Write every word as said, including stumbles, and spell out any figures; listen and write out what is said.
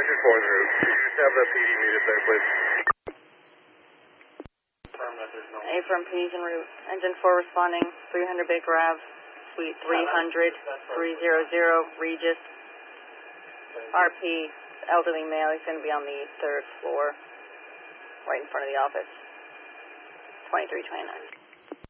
engine four en route. Could you just have the P D meet us there, please? A-firm P D's en route. Engine four responding, three hundred Baker Ave, Suite three hundred, three hundred, Regis. R P, elderly male, he's going to be on the third floor, right in front of the office. twenty-three twenty-nine.